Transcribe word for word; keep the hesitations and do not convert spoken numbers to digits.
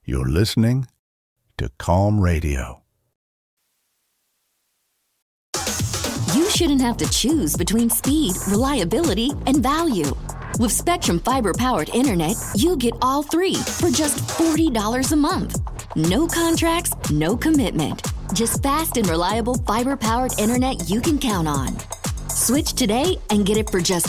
You're listening to Calm Radio. You shouldn't have to choose between speed, reliability, and value. With Spectrum Fiber-powered internet, you get all three for just forty dollars a month. No contracts, no commitment. Just fast and reliable fiber-powered internet you can count on. Switch today and get it for just